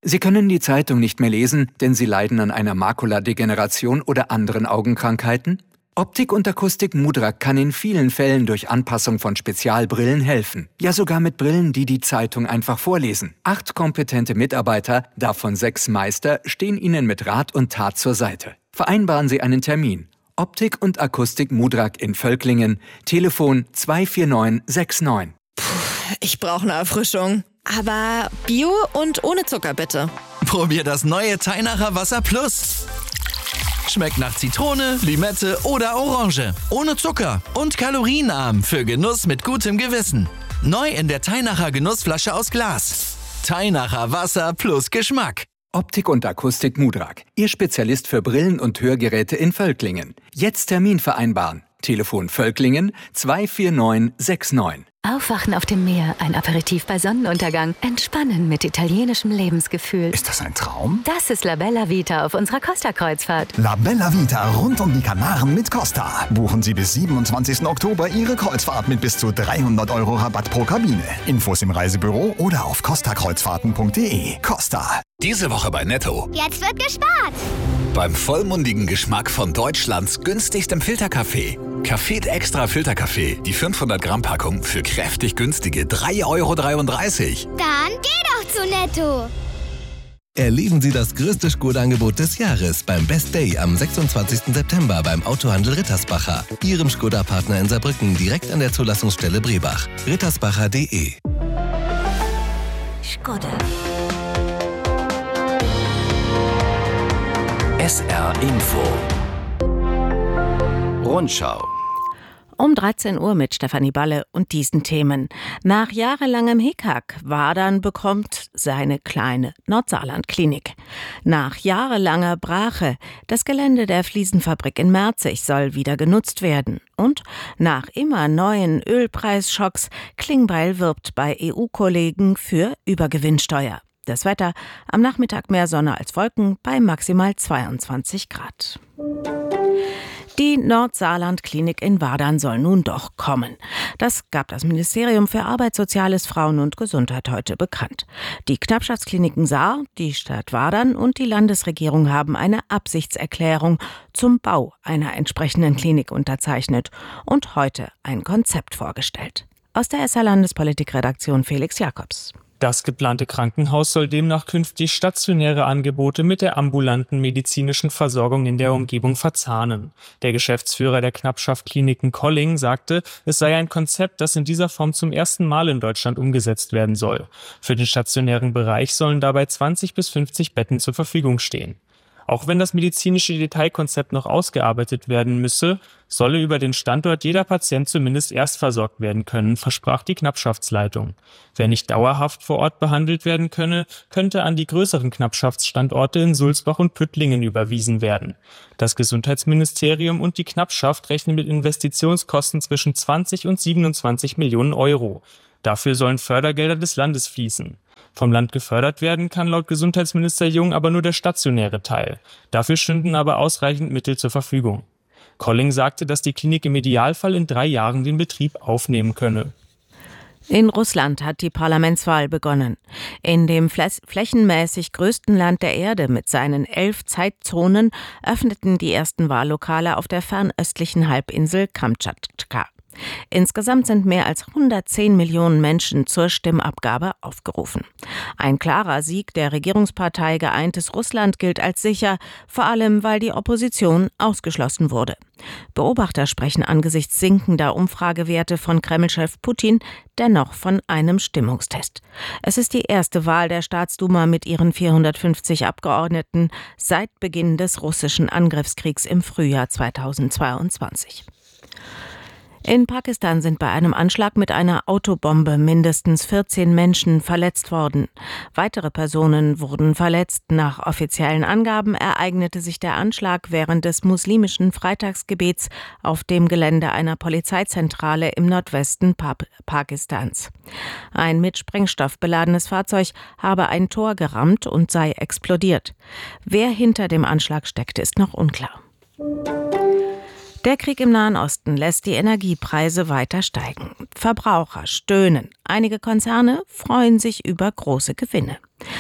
Sie können die Zeitung nicht mehr lesen, denn Sie leiden an einer Makuladegeneration oder anderen Augenkrankheiten? Optik und Akustik Mudrak kann in vielen Fällen durch Anpassung von Spezialbrillen helfen. Ja, sogar mit Brillen, die die Zeitung einfach vorlesen. 8 kompetente Mitarbeiter, davon 6 Meister, stehen Ihnen mit Rat und Tat zur Seite. Vereinbaren Sie einen Termin. Optik und Akustik Mudrak in Völklingen. Telefon 24969. Ich brauche eine Erfrischung. Aber Bio und ohne Zucker bitte. Probier das neue Teinacher Wasser Plus. Schmeckt nach Zitrone, Limette oder Orange. Ohne Zucker und kalorienarm für Genuss mit gutem Gewissen. Neu in der Teinacher Genussflasche aus Glas. Teinacher Wasser plus Geschmack. Optik und Akustik Mudrak. Ihr Spezialist für Brillen und Hörgeräte in Völklingen. Jetzt Termin vereinbaren. Telefon Völklingen 24969. Aufwachen auf dem Meer, ein Aperitif bei Sonnenuntergang, entspannen mit italienischem Lebensgefühl. Ist das ein Traum? Das ist La Bella Vita auf unserer Costa-Kreuzfahrt. La Bella Vita rund um die Kanaren mit Costa. Buchen Sie bis 27. Oktober Ihre Kreuzfahrt mit bis zu 300 € Rabatt pro Kabine. Infos im Reisebüro oder auf costakreuzfahrten.de. Costa. Diese Woche bei Netto. Jetzt wird gespart. Beim vollmundigen Geschmack von Deutschlands günstigstem Filterkaffee. Café Extra Filterkaffee. Die 500 Gramm Packung für kräftig günstige 3,33 €. Dann geh doch zu Netto. Erleben Sie das größte Skoda-Angebot des Jahres beim Best Day am 26. September beim Autohandel Rittersbacher. Ihrem Skoda-Partner in Saarbrücken direkt an der Zulassungsstelle Brebach. rittersbacher.de. Skoda. SR Info. Rundschau. Um 13 Uhr mit Stefanie Balle und diesen Themen. Nach jahrelangem Hickhack, Wadern bekommt seine kleine Nordsaarland-Klinik. Nach jahrelanger Brache, das Gelände der Fliesenfabrik in Merzig soll wieder genutzt werden. Und nach immer neuen Ölpreisschocks, Klingbeil wirbt bei EU-Kollegen für Übergewinnsteuer. Das Wetter, am Nachmittag mehr Sonne als Wolken bei maximal 22 Grad. Die Nordsaarland-Klinik in Wadern soll nun doch kommen. Das gab das Ministerium für Arbeit, Soziales, Frauen und Gesundheit heute bekannt. Die Knappschaftskliniken Saar, die Stadt Wadern und die Landesregierung haben eine Absichtserklärung zum Bau einer entsprechenden Klinik unterzeichnet und heute ein Konzept vorgestellt. Aus der SR-Landespolitik-Redaktion Felix Jakobs. Das geplante Krankenhaus soll demnach künftig stationäre Angebote mit der ambulanten medizinischen Versorgung in der Umgebung verzahnen. Der Geschäftsführer der Knappschaft-Kliniken Colling sagte, es sei ein Konzept, das in dieser Form zum ersten Mal in Deutschland umgesetzt werden soll. Für den stationären Bereich sollen dabei 20 bis 50 Betten zur Verfügung stehen. Auch wenn das medizinische Detailkonzept noch ausgearbeitet werden müsse, solle über den Standort jeder Patient zumindest erst versorgt werden können, versprach die Knappschaftsleitung. Wer nicht dauerhaft vor Ort behandelt werden könne, könnte an die größeren Knappschaftsstandorte in Sulzbach und Püttlingen überwiesen werden. Das Gesundheitsministerium und die Knappschaft rechnen mit Investitionskosten zwischen 20 und 27 Millionen €. Dafür sollen Fördergelder des Landes fließen. Vom Land gefördert werden kann laut Gesundheitsminister Jung aber nur der stationäre Teil. Dafür stünden aber ausreichend Mittel zur Verfügung. Colling sagte, dass die Klinik im Idealfall in 3 Jahren den Betrieb aufnehmen könne. In Russland hat die Parlamentswahl begonnen. In dem flächenmäßig größten Land der Erde mit seinen 11 Zeitzonen öffneten die ersten Wahllokale auf der fernöstlichen Halbinsel Kamtschatka. Insgesamt sind mehr als 110 Millionen Menschen zur Stimmabgabe aufgerufen. Ein klarer Sieg der Regierungspartei Geeintes Russland gilt als sicher, vor allem weil die Opposition ausgeschlossen wurde. Beobachter sprechen angesichts sinkender Umfragewerte von Kreml-Chef Putin dennoch von einem Stimmungstest. Es ist die erste Wahl der Staatsduma mit ihren 450 Abgeordneten seit Beginn des russischen Angriffskriegs im Frühjahr 2022. In Pakistan sind bei einem Anschlag mit einer Autobombe mindestens 14 Menschen verletzt worden. Weitere Personen wurden verletzt. Nach offiziellen Angaben ereignete sich der Anschlag während des muslimischen Freitagsgebets auf dem Gelände einer Polizeizentrale im Nordwesten Pakistans. Ein mit Sprengstoff beladenes Fahrzeug habe ein Tor gerammt und sei explodiert. Wer hinter dem Anschlag steckte, ist noch unklar. Der Krieg im Nahen Osten lässt die Energiepreise weiter steigen. Verbraucher stöhnen. Einige Konzerne freuen sich über große Gewinne.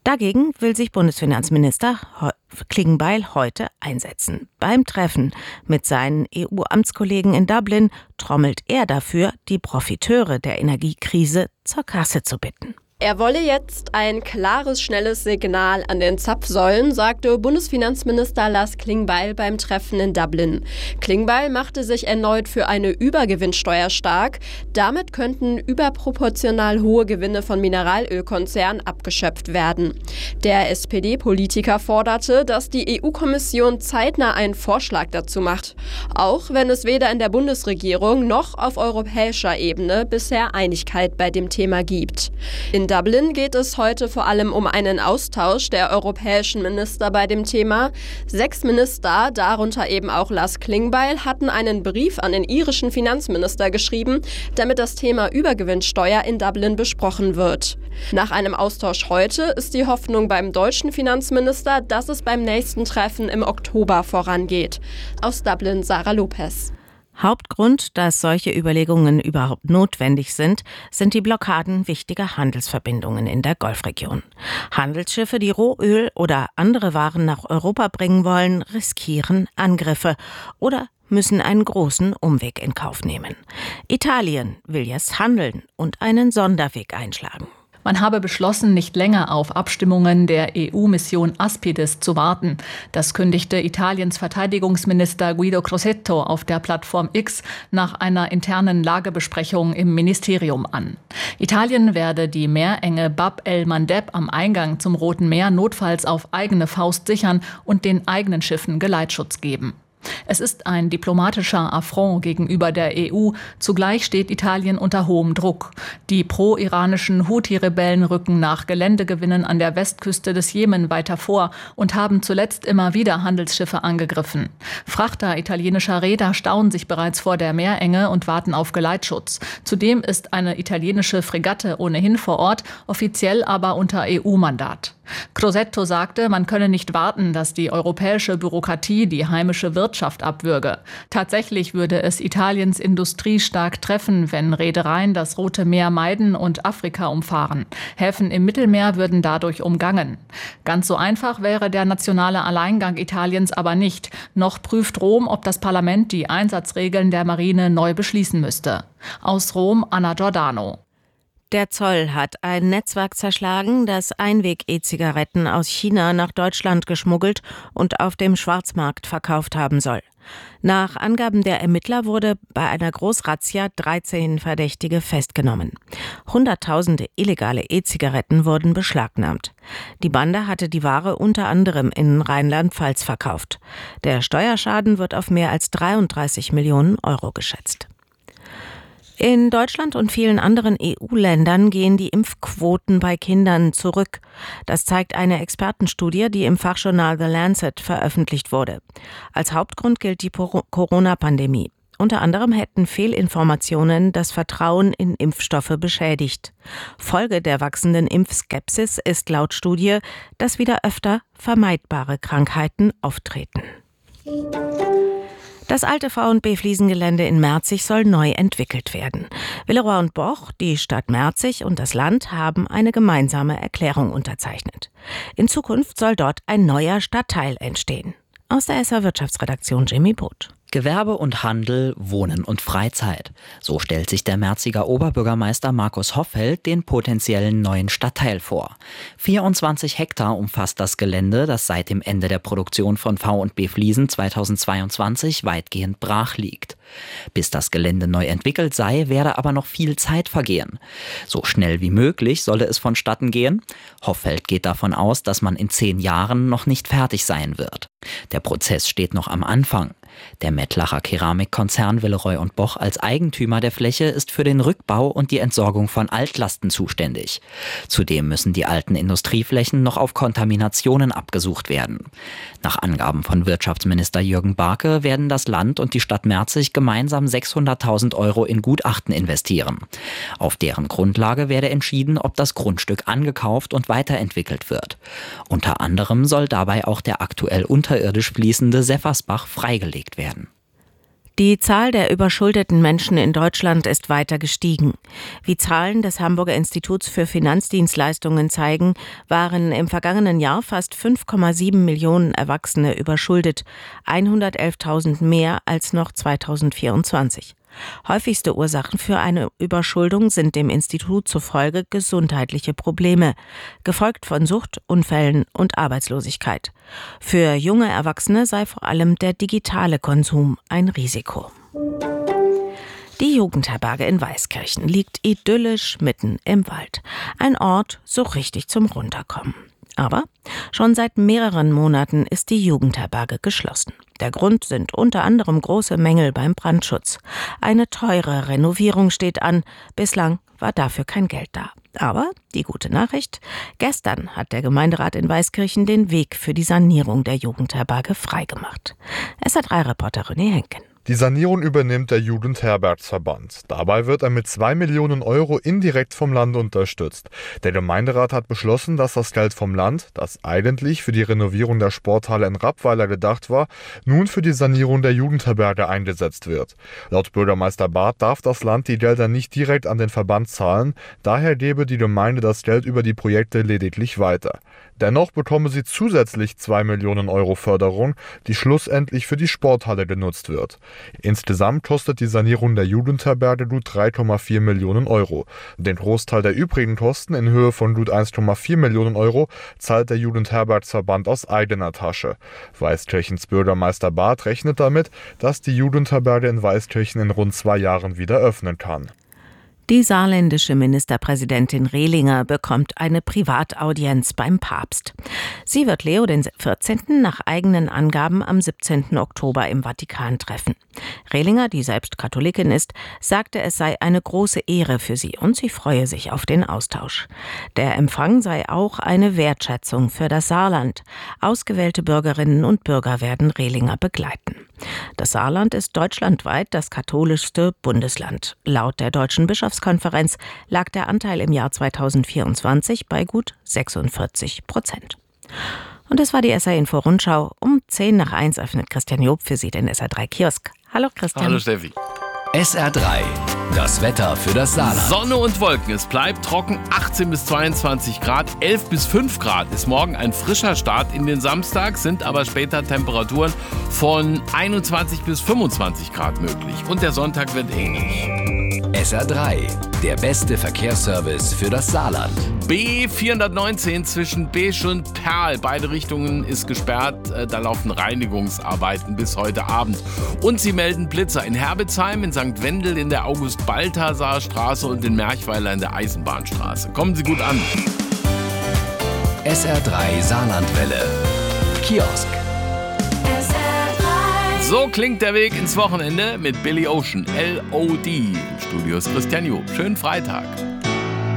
Dagegen will sich Bundesfinanzminister Klingbeil heute einsetzen. Beim Treffen mit seinen EU-Amtskollegen in Dublin trommelt er dafür, die Profiteure der Energiekrise zur Kasse zu bitten. Er wolle jetzt ein klares, schnelles Signal an den Zapfsäulen, sagte Bundesfinanzminister Lars Klingbeil beim Treffen in Dublin. Klingbeil machte sich erneut für eine Übergewinnsteuer stark. Damit könnten überproportional hohe Gewinne von Mineralölkonzernen abgeschöpft werden. Der SPD-Politiker forderte, dass die EU-Kommission zeitnah einen Vorschlag dazu macht, auch wenn es weder in der Bundesregierung noch auf europäischer Ebene bisher Einigkeit bei dem Thema gibt. In Dublin geht es heute vor allem um einen Austausch der europäischen Minister bei dem Thema. 6 Minister, darunter eben auch Lars Klingbeil, hatten einen Brief an den irischen Finanzminister geschrieben, damit das Thema Übergewinnsteuer in Dublin besprochen wird. Nach einem Austausch heute ist die Hoffnung beim deutschen Finanzminister, dass es beim nächsten Treffen im Oktober vorangeht. Aus Dublin Sarah Lopez. Hauptgrund, dass solche Überlegungen überhaupt notwendig sind die Blockaden wichtiger Handelsverbindungen in der Golfregion. Handelsschiffe, die Rohöl oder andere Waren nach Europa bringen wollen, riskieren Angriffe oder müssen einen großen Umweg in Kauf nehmen. Italien will jetzt handeln und einen Sonderweg einschlagen. Man habe beschlossen, nicht länger auf Abstimmungen der EU-Mission Aspides zu warten. Das kündigte Italiens Verteidigungsminister Guido Crosetto auf der Plattform X nach einer internen Lagebesprechung im Ministerium an. Italien werde die Meerenge Bab el-Mandeb am Eingang zum Roten Meer notfalls auf eigene Faust sichern und den eigenen Schiffen Geleitschutz geben. Es ist ein diplomatischer Affront gegenüber der EU. Zugleich steht Italien unter hohem Druck. Die pro-iranischen Houthi-Rebellen rücken nach Geländegewinnen an der Westküste des Jemen weiter vor und haben zuletzt immer wieder Handelsschiffe angegriffen. Frachter italienischer Reeder stauen sich bereits vor der Meerenge und warten auf Geleitschutz. Zudem ist eine italienische Fregatte ohnehin vor Ort, offiziell aber unter EU-Mandat. Crosetto sagte, man könne nicht warten, dass die europäische Bürokratie die heimische Wirtschaft abwürge. Tatsächlich würde es Italiens Industrie stark treffen, wenn Reedereien das Rote Meer meiden und Afrika umfahren. Häfen im Mittelmeer würden dadurch umgangen. Ganz so einfach wäre der nationale Alleingang Italiens aber nicht. Noch prüft Rom, ob das Parlament die Einsatzregeln der Marine neu beschließen müsste. Aus Rom, Anna Giordano. Der Zoll hat ein Netzwerk zerschlagen, das Einweg-E-Zigaretten aus China nach Deutschland geschmuggelt und auf dem Schwarzmarkt verkauft haben soll. Nach Angaben der Ermittler wurde bei einer Großrazzia 13 Verdächtige festgenommen. Hunderttausende illegale E-Zigaretten wurden beschlagnahmt. Die Bande hatte die Ware unter anderem in Rheinland-Pfalz verkauft. Der Steuerschaden wird auf mehr als 33 Millionen Euro geschätzt. In Deutschland und vielen anderen EU-Ländern gehen die Impfquoten bei Kindern zurück. Das zeigt eine Expertenstudie, die im Fachjournal The Lancet veröffentlicht wurde. Als Hauptgrund gilt die Corona-Pandemie. Unter anderem hätten Fehlinformationen das Vertrauen in Impfstoffe beschädigt. Folge der wachsenden Impfskepsis ist laut Studie, dass wieder öfter vermeidbare Krankheiten auftreten. Das alte V&B-Fliesengelände in Merzig soll neu entwickelt werden. Villeroy und Boch, die Stadt Merzig und das Land haben eine gemeinsame Erklärung unterzeichnet. In Zukunft soll dort ein neuer Stadtteil entstehen. Aus der SR Wirtschaftsredaktion Jimmy Poth. Gewerbe und Handel, Wohnen und Freizeit. So stellt sich der Merziger Oberbürgermeister Markus Hoffeld den potenziellen neuen Stadtteil vor. 24 Hektar umfasst das Gelände, das seit dem Ende der Produktion von V&B Fliesen 2022 weitgehend brach liegt. Bis das Gelände neu entwickelt sei, werde aber noch viel Zeit vergehen. So schnell wie möglich solle es vonstatten gehen. Hoffeld geht davon aus, dass man in 10 Jahren noch nicht fertig sein wird. Der Prozess steht noch am Anfang. Der Mettlacher Keramikkonzern Villeroy und Boch als Eigentümer der Fläche ist für den Rückbau und die Entsorgung von Altlasten zuständig. Zudem müssen die alten Industrieflächen noch auf Kontaminationen abgesucht werden. Nach Angaben von Wirtschaftsminister Jürgen Barke werden das Land und die Stadt Merzig gemeinsam 600.000 Euro in Gutachten investieren. Auf deren Grundlage werde entschieden, ob das Grundstück angekauft und weiterentwickelt wird. Unter anderem soll dabei auch der aktuell unterirdisch fließende Seffersbach freigelegt werden. Die Zahl der überschuldeten Menschen in Deutschland ist weiter gestiegen. Wie Zahlen des Hamburger Instituts für Finanzdienstleistungen zeigen, waren im vergangenen Jahr fast 5,7 Millionen Erwachsene überschuldet, 111.000 mehr als noch 2024. Häufigste Ursachen für eine Überschuldung sind dem Institut zufolge gesundheitliche Probleme, gefolgt von Sucht, Unfällen und Arbeitslosigkeit. Für junge Erwachsene sei vor allem der digitale Konsum ein Risiko. Die Jugendherberge in Weißkirchen liegt idyllisch mitten im Wald. Ein Ort so richtig zum Runterkommen. Aber schon seit mehreren Monaten ist die Jugendherberge geschlossen. Der Grund sind unter anderem große Mängel beim Brandschutz. Eine teure Renovierung steht an. Bislang war dafür kein Geld da. Aber die gute Nachricht: Gestern hat der Gemeinderat in Weißkirchen den Weg für die Sanierung der Jugendherberge freigemacht. SR3-Reporter René Henken. Die Sanierung übernimmt der Jugendherbergsverband. Dabei wird er mit 2 Millionen Euro indirekt vom Land unterstützt. Der Gemeinderat hat beschlossen, dass das Geld vom Land, das eigentlich für die Renovierung der Sporthalle in Rappweiler gedacht war, nun für die Sanierung der Jugendherberge eingesetzt wird. Laut Bürgermeister Barth darf das Land die Gelder nicht direkt an den Verband zahlen, daher gebe die Gemeinde das Geld über die Projekte lediglich weiter. Dennoch bekomme sie zusätzlich 2 Millionen Euro Förderung, die schlussendlich für die Sporthalle genutzt wird. Insgesamt kostet die Sanierung der Jugendherberge gut 3,4 Millionen Euro. Den Großteil der übrigen Kosten in Höhe von gut 1,4 Millionen Euro zahlt der Jugendherbergsverband aus eigener Tasche. Weißkirchens Bürgermeister Barth rechnet damit, dass die Jugendherberge in Weißkirchen in rund 2 Jahren wieder öffnen kann. Die saarländische Ministerpräsidentin Rehlinger bekommt eine Privataudienz beim Papst. Sie wird Leo XIV. Nach eigenen Angaben am 17. Oktober im Vatikan treffen. Rehlinger, die selbst Katholikin ist, sagte, es sei eine große Ehre für sie und sie freue sich auf den Austausch. Der Empfang sei auch eine Wertschätzung für das Saarland. Ausgewählte Bürgerinnen und Bürger werden Rehlinger begleiten. Das Saarland ist deutschlandweit das katholischste Bundesland. Laut der Deutschen Bischofskonferenz lag der Anteil im Jahr 2024 bei gut 46%. Und das war die SR-Info-Rundschau. Um 10:01 öffnet Christian Job für Sie den SR3-Kiosk. Hallo Christian. Hallo Steffi. SR3, das Wetter für das Saarland. Sonne und Wolken, es bleibt trocken, 18 bis 22 Grad, 11 bis 5 Grad ist morgen ein frischer Start in den Samstag, sind aber später Temperaturen von 21 bis 25 Grad möglich. Und der Sonntag wird ähnlich. SR3, der beste Verkehrsservice für das Saarland. B419 zwischen Besch und Perl, beide Richtungen ist gesperrt, da laufen Reinigungsarbeiten bis heute Abend. Und sie melden Blitzer in Herbesheim, in St. Wendel, in der August-Balthasar-Straße und in Merchweiler in der Eisenbahnstraße. Kommen Sie gut an. SR3 Saarlandwelle. Kiosk. So klingt der Weg ins Wochenende mit Billy Ocean, L.O.D. Im Studio ist Christian Job. Schönen Freitag.